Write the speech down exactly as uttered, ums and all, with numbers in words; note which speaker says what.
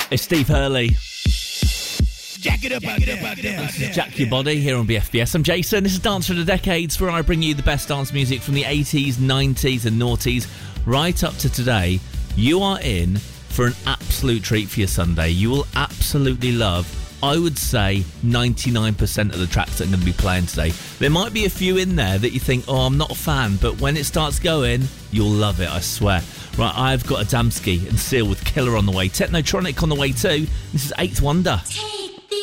Speaker 1: It's Steve Hurley.
Speaker 2: Jack it up, Jack it up, out there.
Speaker 1: This is Jack Your Body here on B F B S. I'm Jason. This is Dance for the Decades, where I bring you the best dance music from the eighties, nineties and noughties right up to today. You are in for an absolute treat for your Sunday. You will absolutely love, I would say, ninety-nine percent of the tracks that I'm going to be playing today. There might be a few in there that you think, oh, I'm not a fan, but when it starts going, you'll love it, I swear. Right, I've got Adamski and Seal with Killer on the way. Technotronic on the way too. This is Eighth Wonder.
Speaker 3: Take